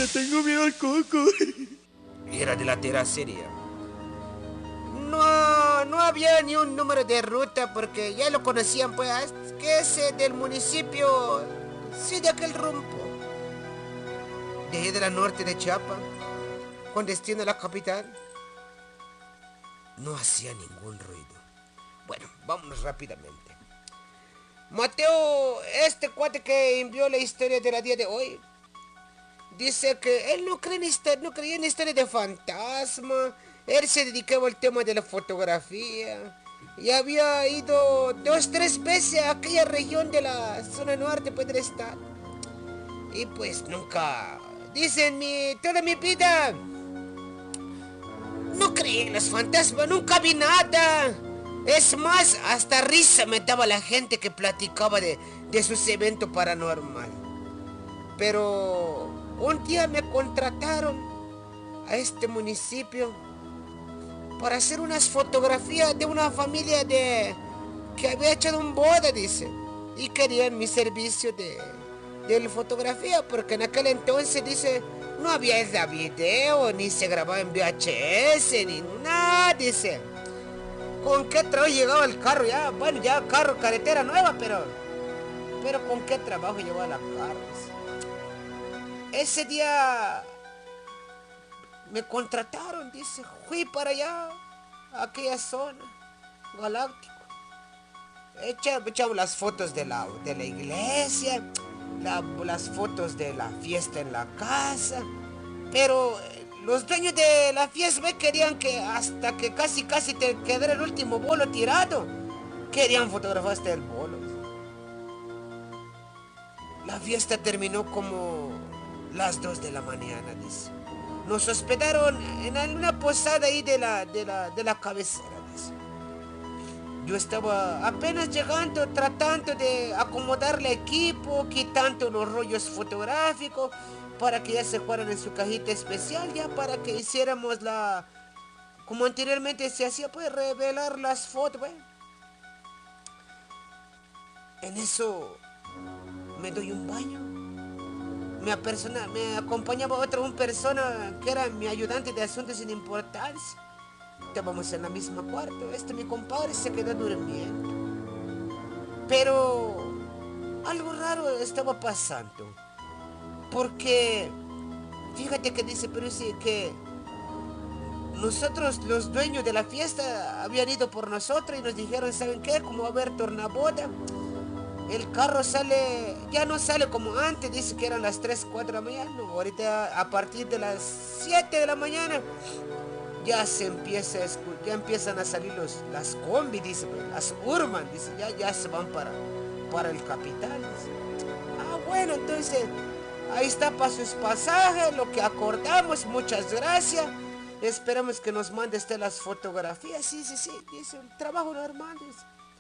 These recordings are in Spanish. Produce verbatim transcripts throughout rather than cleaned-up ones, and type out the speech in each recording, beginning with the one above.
le tengo miedo al coco. Era de la terracería. No, no había ni un número de ruta porque ya lo conocían, pues, que es del municipio, sí, de aquel rumbo. De ahí de la norte de Chiapas, con destino a la capital. No hacía ningún ruido. Bueno, vámonos rápidamente. Mateo, este cuate que envió la historia de la día de hoy, dice que él no, cree en histo- no creía en historias de fantasma. Él se dedicaba al tema de la fotografía. Y había ido dos, tres veces a aquella región de la zona norte pues, del estado. Y pues nunca, dicen mi, toda mi vida, no creí en los fantasmas, nunca vi nada. Es más, hasta risa me daba la gente que platicaba de, de sus eventos paranormal. Pero un día me contrataron a este municipio para hacer unas fotografías de una familia de que había hecho un boda, dice. Y querían mi servicio de, de la fotografía, porque en aquel entonces, dice, no había ese video, ni se grababa en V H S, ni nada, dice. ¿Con qué trabajo llegaba el carro ya? Bueno, ya carro, carretera nueva, pero... Pero ¿con qué trabajo llevaba la carro? Ese día me contrataron, dice. Fui para allá, a aquella zona, galáctico. Echamos, echamos las fotos de la, de la iglesia, la, las fotos de la fiesta en la casa. Pero eh, los dueños de la fiesta me querían que hasta que casi casi te quedara el último bolo tirado. Querían fotografiar hasta el bolo. La fiesta terminó como las dos de la mañana, dice. Nos hospedaron en una posada ahí de la, de la, de la cabecera, dice. Yo estaba apenas llegando, tratando de acomodar el equipo, quitando los rollos fotográficos para que ya se fueran en su cajita especial, ya para que hiciéramos la... Como anteriormente se hacía, pues, revelar las fotos, pues. En eso me doy un baño. Me, apersona, me acompañaba otra un persona que era mi ayudante de asuntos sin importancia. Estábamos en la misma cuarto. Este mi compadre se quedó durmiendo. Pero algo raro estaba pasando. Porque fíjate que dice, pero sí que nosotros, los dueños de la fiesta, habían ido por nosotros y nos dijeron, ¿saben qué? Como va a haber tornaboda, el carro sale, ya no sale como antes, dice que eran las tres, cuatro de la mañana. Ahorita a partir de las siete de la mañana ya se empieza a escu- ya empiezan a salir los, las combi, dice, las urban, dice, ya, ya se van para, para el capital. Dice. Ah, bueno, entonces ahí está para sus pasajes, lo que acordamos, muchas gracias. Esperamos que nos mande usted las fotografías. Sí, sí, sí, dice, el trabajo normal, dice.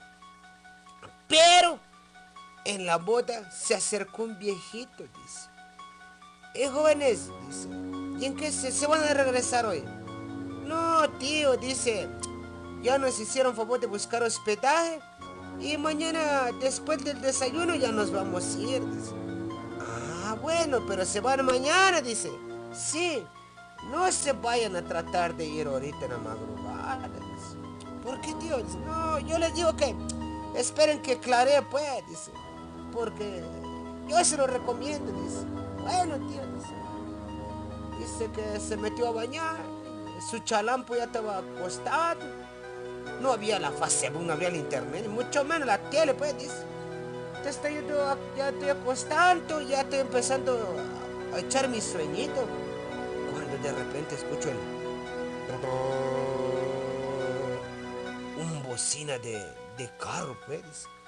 Pero en la boda se acercó un viejito, dice. Eh, jóvenes, dice, ¿y en qué se, se van a regresar hoy? No, tío, dice, ya nos hicieron favor de buscar hospedaje y mañana después del desayuno ya nos vamos a ir, dice. Ah, bueno, pero se van mañana, dice. Sí, no se vayan a tratar de ir ahorita en la madrugada, dice. ¿Por qué, tío? Dice, no, yo les digo que esperen que claree, pues, dice. Porque yo se lo recomiendo, dice. Bueno, tío, dice. Dice que se metió a bañar, su chalampo ya estaba acostado. No había la Facebook, no había el internet, mucho menos la tele, pues, dice. Ya estoy, yo, ya estoy acostando, ya estoy empezando a echar mi sueñito. Cuando de repente escucho el... un bocina de, de carro, pues.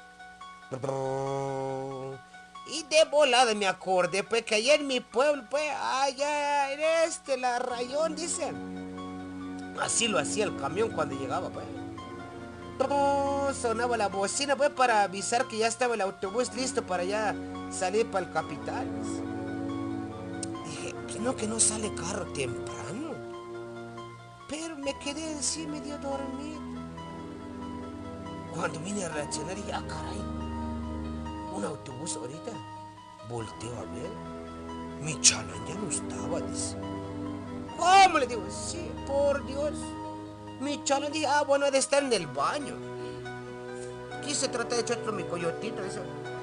Y de volada me acordé, pues, que allá en mi pueblo, pues, allá en este, la rayón, dice. Así lo hacía el camión cuando llegaba, pues. Sonaba la bocina, pues, para avisar que ya estaba el autobús listo para ya salir para el capital. Dije, que no, que no sale carro temprano. Pero me quedé así medio dormido. Cuando vine a reaccionar, dije, ah, caray, un autobús ahorita. Volteo a ver. Mi chalán ya no estaba, dice. ¿Cómo? Le digo, sí, por Dios. Mi chalán dice, ah, bueno, ha de estar en el baño. Quise tratar de echar otro mi coyotito, dice.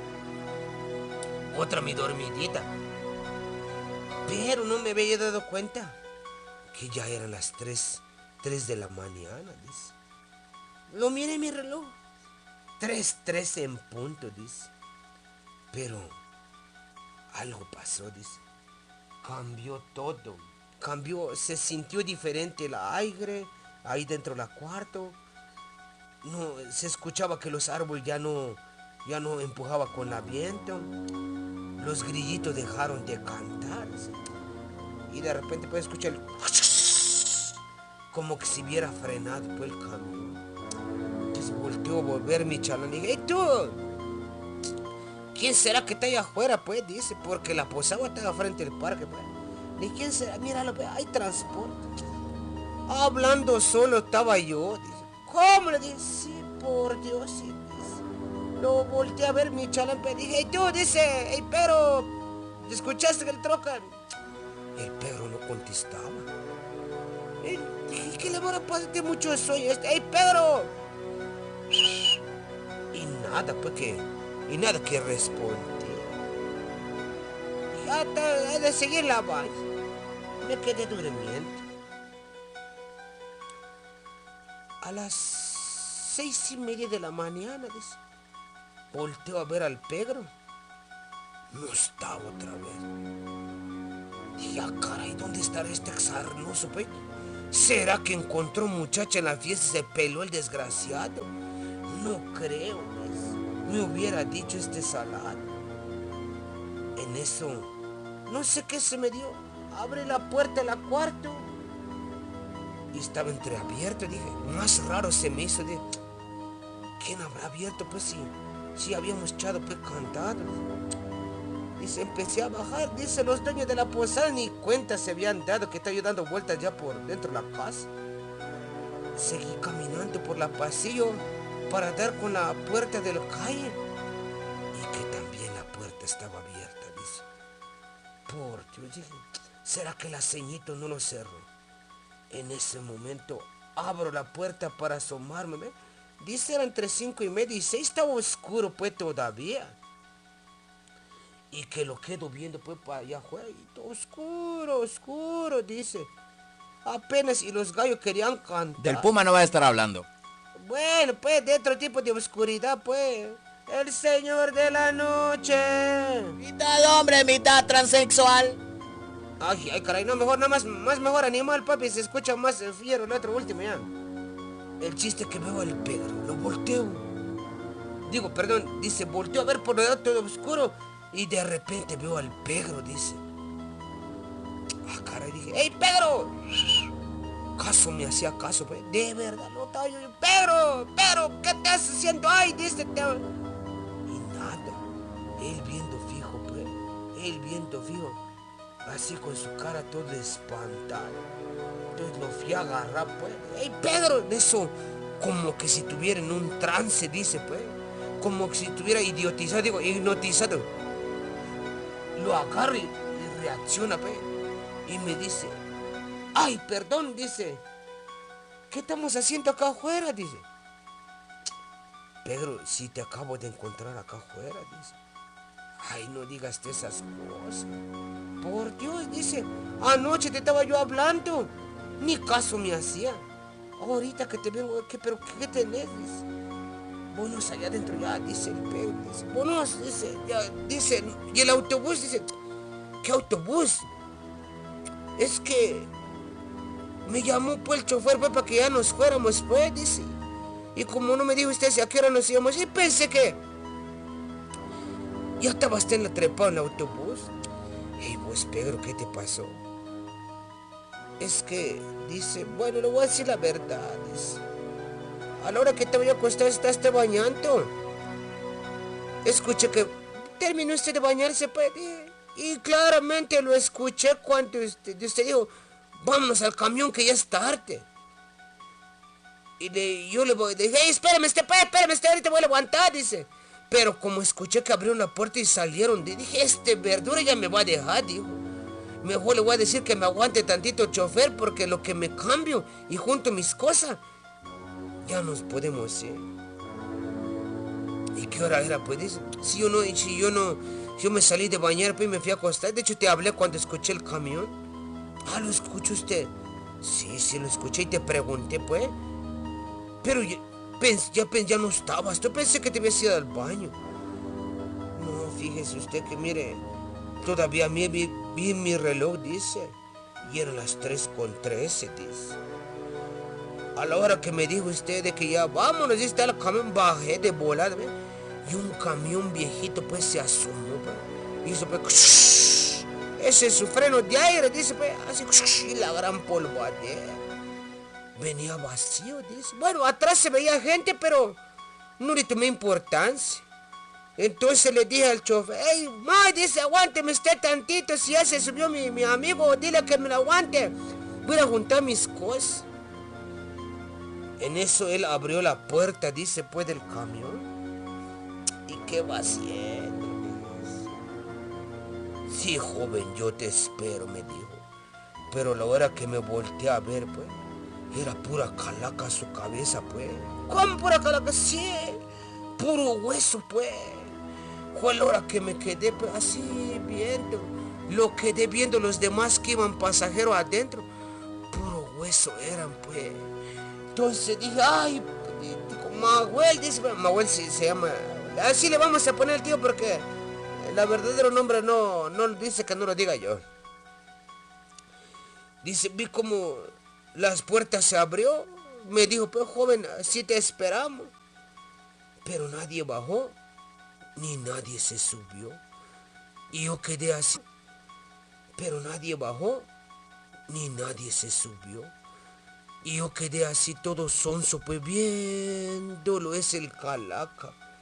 Otra mi dormidita. Pero no me había dado cuenta que ya eran las tres, tres de la mañana, dice. Lo miré en mi reloj. Tres, tres en punto, dice. Pero algo pasó, dice. Cambió todo. Cambió, se sintió diferente el aire ahí dentro del cuarto. No, se escuchaba que los árboles ya no, ya no empujaba con el viento. Los grillitos dejaron de cantar, ¿sí? Y de repente puede escuchar el... como que si hubiera frenado pues, el camión. Entonces volteó a volver mi chalán y dije, ¡hey tú! ¿Quién será que está allá afuera? Pues dice, porque la posada está frente del parque. Pues. ¿De quién será? Míralo, pues, hay transporte. Hablando solo estaba yo. Dice, ¿cómo? Le dije, sí, por Dios, sí. Dice. Lo volteé a ver mi chalán, pues dije, ¡hey tú! Dice, ¡hey Pedro! ¿Escuchaste que el troca? El Pedro no contestaba. Dije, ¿qué le va a pasar de mucho sueño? ¡Hey Pedro! Y nada, pues que... Y nada que respondí. Ya he de seguir la vaina. Me quedé durmiendo. A las seis y media de la mañana, dice, volteo a ver al Pedro. No estaba otra vez. Dije, ah, caray, ¿dónde estará este exarnoso, pues? ¿Será que encontró muchacha en la fiesta y se peló el desgraciado? No creo, pues. Me hubiera dicho este salado. En eso, no sé qué se me dio. Abre la puerta del cuarto y estaba entreabierto. Dije, más raro se me hizo. De ¿quién habrá abierto? Pues si, si habíamos echado pues cantado. Dice, empecé a bajar. Dice, los dueños de la posada ni cuenta se habían dado que estaba yo dando vueltas ya por dentro de la casa. Seguí caminando por la pasillo para dar con la puerta del calle y que también la puerta estaba abierta, dice. Por Dios, dije, ¿será que la ceñito no lo cerró? En ese momento abro la puerta para asomarme, ¿ve? Dice, era entre cinco y media y seis, estaba oscuro pues todavía. Y que lo quedo viendo pues para allá afuera, y todo oscuro, oscuro, dice. Apenas y los gallos querían cantar. Del Puma no va a estar hablando. Bueno, pues, de otro tipo de oscuridad, pues. El señor de la noche. Mitad hombre, mitad transexual. Ay, ay, caray, no, mejor, nada más, más mejor animal, papi, se escucha más fiero el otro último, ya. El chiste que veo al Pedro, lo volteo. Digo, perdón, dice, volteo a ver por el lado todo oscuro y de repente veo al Pedro, dice. Ah, caray, dije, ¡hey, Pedro! Caso me hacía caso, pues. De verdad, no estaba yo. Pedro, Pedro, ¿qué te estás haciendo? Ay, dice. Te... Y nada. Él viendo fijo, pues. Él viendo fijo. Así con su cara todo espantado. Entonces lo fui a agarrar, pues. ¡Hey, Pedro! Eso, como que si tuviera en un trance, dice, pues. Como que si estuviera idiotizado, digo, hipnotizado. Lo agarro y, y reacciona, pues. Y me dice, ¡ay, perdón! Dice, ¿qué estamos haciendo acá afuera? Dice, Pedro, si te acabo de encontrar acá afuera, dice. Ay, no digas esas cosas. Por Dios, dice, anoche te estaba yo hablando. Ni caso me hacía. Ahorita que te vengo, ¿qué, pero qué tenés? Dice, bonos allá adentro ya, dice el Pedro. Dice, bonos, dice, ya, dice, y el autobús, dice, ¿qué autobús? Es que me llamó pues el chofer pues, para que ya nos fuéramos, pues, dice. Y como no me dijo usted si a qué hora nos íbamos, y pensé que ya estaba usted en la trepada en el autobús. Y pues, Pedro, ¿qué te pasó? Es que, dice, bueno, le voy a decir la verdad, dice. A la hora que te voy a acostar, estás bañando. Escuché que terminó usted de bañarse, pues, y claramente lo escuché cuando usted, usted dijo, vámonos al camión que ya es tarde. Y le, yo le voy, le dije, hey, espérame, este, espérame, este, ahorita voy a levantar, dice. Pero como escuché que abrieron la puerta y salieron, dije, este verdura ya me va a dejar, dijo. Mejor le voy a decir que me aguante tantito chofer porque lo que me cambio y junto mis cosas, ya nos podemos ir. ¿Y qué hora era, pues? Dice, si yo no, si yo no, yo me salí de bañar, pues me fui a acostar. De hecho, te hablé cuando escuché el camión. Ah, ¿lo escuchó usted? Sí, sí, lo escuché y te pregunté, pues. Pero ya, pens, ya, pens, ya no estabas. Yo pensé que te habías ido al baño. No, fíjese usted que, mire, todavía vi, vi, vi mi reloj, dice. Y eran las tres con trece, dice. A la hora que me dijo usted de que ya vámonos, dice, el camión, bajé de volada, ¿ve? Y un camión viejito, pues, se asomó, pues. Hizo, pues, ese es su freno de aire, dice, pues, así, y la gran polvadera. Venía vacío, dice. Bueno, atrás se veía gente, pero no le tomé importancia. Entonces le dije al chofer, hey, ma, dice, aguánteme usted tantito, si ya se subió mi, mi amigo, dile que me lo aguante. Voy a juntar mis cosas. En eso él abrió la puerta, dice, pues, del camión. ¿Y qué va haciendo? Sí, joven, yo te espero, me dijo. Pero a la hora que me volteé a ver, pues, era pura calaca su cabeza, pues. ¿Cómo pura calaca? Sí, puro hueso, pues. Fue la hora que me quedé, pues, así viendo. Lo quedé viendo los demás que iban pasajeros adentro. Puro hueso eran, pues. Entonces dije, ay, Mahuel, dice, Mahuel se, se llama, así le vamos a poner el tío porque el verdadero nombre no, no dice que no lo diga yo. Dice, vi como las puertas se abrió, me dijo, pues joven, así te esperamos. Pero nadie bajó, ni nadie se subió. Y yo quedé así, pero nadie bajó, ni nadie se subió. Y yo quedé así todo sonso, pues viéndolo, es el calaca.